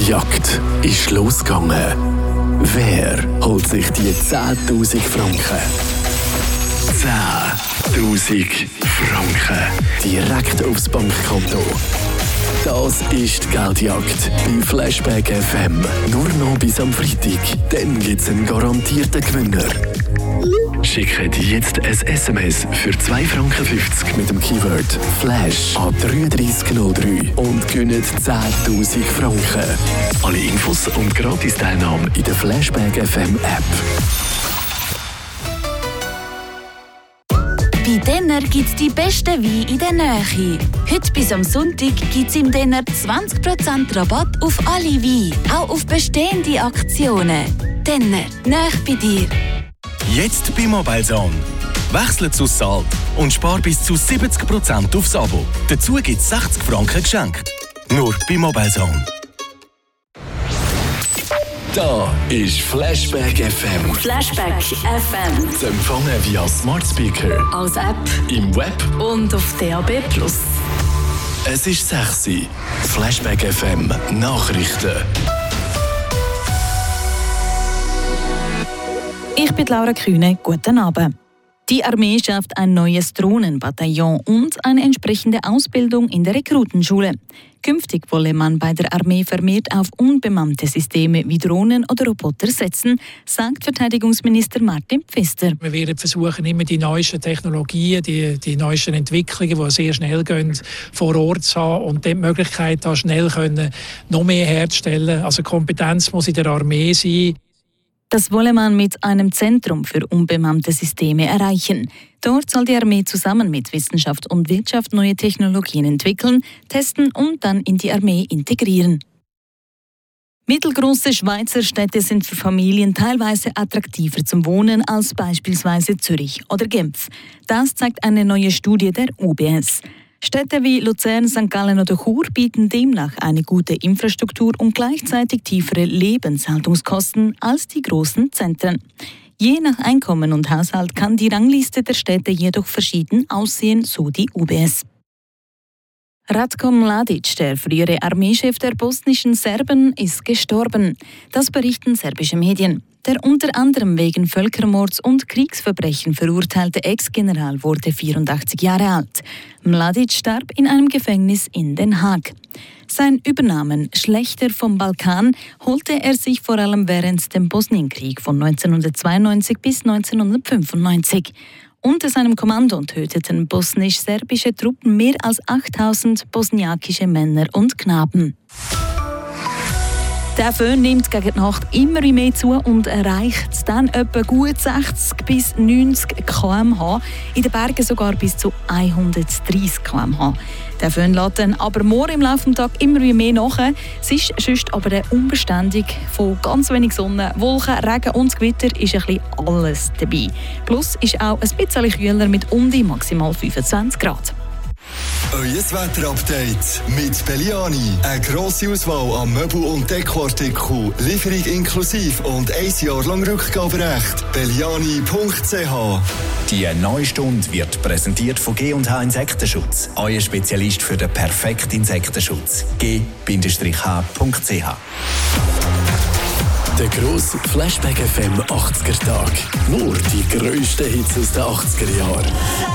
Die Jagd ist losgegangen. Wer holt sich die 10.000 Franken? 10.000 Franken direkt aufs Bankkonto. Das ist die Geldjagd bei Flashback FM. Nur noch bis am Freitag. Dann gibt es einen garantierten Gewinner. Schickt jetzt ein SMS für 2,50 Franken mit dem Keyword Flash an 3303 und gewinnt 10.000 Franken. Alle Infos und Gratis-Teilnahme in der Flashback FM App. Bei Denner gibt es die besten Weine in der Nähe. Heute bis am Sonntag gibt es im Denner 20% Rabatt auf alle Weine, auch auf bestehende Aktionen. Denner, nahe bei dir. Jetzt bei Mobilezone. Wechsle zu Salt und spar bis zu 70% aufs Abo. Dazu gibt es 60 Franken geschenkt. Nur bei Mobilezone. Da ist Flashback FM. Flashback FM. Zu empfangen via Smart Speaker, Als App im Web. und auf DAB+. Es ist 6 Uhr. Flashback FM Nachrichten. Ich bin Laura Kühne. Guten Abend. Die Armee schafft ein neues Drohnenbataillon und eine entsprechende Ausbildung in der Rekrutenschule. Künftig wolle man bei der Armee vermehrt auf unbemannte Systeme wie Drohnen oder Roboter setzen, sagt Verteidigungsminister Martin Pfister. Wir werden versuchen, immer die neuesten Technologien, die neuesten Entwicklungen, die sehr schnell gehen, vor Ort zu haben und die Möglichkeit, da schnell noch mehr herzustellen. Also Kompetenz muss in der Armee sein. Das wolle man mit einem Zentrum für unbemannte Systeme erreichen. Dort soll die Armee zusammen mit Wissenschaft und Wirtschaft neue Technologien entwickeln, testen und dann in die Armee integrieren. Mittelgroße Schweizer Städte sind für Familien teilweise attraktiver zum Wohnen als beispielsweise Zürich oder Genf. Das zeigt eine neue Studie der UBS. Städte wie Luzern, St. Gallen oder Chur bieten demnach eine gute Infrastruktur und gleichzeitig tiefere Lebenshaltungskosten als die großen Zentren. Je nach Einkommen und Haushalt kann die Rangliste der Städte jedoch verschieden aussehen, so die UBS. Ratko Mladic, der frühere Armeechef der bosnischen Serben, ist gestorben. Das berichten serbische Medien. Der unter anderem wegen Völkermords und Kriegsverbrechen verurteilte Ex-General wurde 84 Jahre alt. Mladic starb in einem Gefängnis in Den Haag. Sein Übernamen Schlächter vom Balkan holte er sich vor allem während dem Bosnienkrieg von 1992 bis 1995. Unter seinem Kommando töteten bosnisch-serbische Truppen mehr als 8000 bosniakische Männer und Knaben. Der Föhn nimmt gegen die Nacht immer mehr zu und erreicht dann etwa gut 60 bis 90 km/h, in den Bergen sogar bis zu 130 km/h. Der Föhn lässt dann aber morgen im Laufe des Tages immer mehr nach. Es ist sonst aber unbeständig. Von ganz wenig Sonne, Wolken, Regen und Gewitter ist ein bisschen alles dabei. Plus ist auch ein bisschen kühler mit um die maximal 25 Grad. Euer Wetterupdate mit Belliani. Eine grosse Auswahl an Möbel- und Dekoartikeln, Lieferung inklusive und 1 Jahr lang Rückgaberecht. Belliani.ch. Die neue Stunde wird präsentiert von G&H Insektenschutz. Euer Spezialist für den perfekten Insektenschutz. G-H.ch. Der grosse Flashback FM 80er Tag. Nur die grössten Hits aus den 80er Jahren.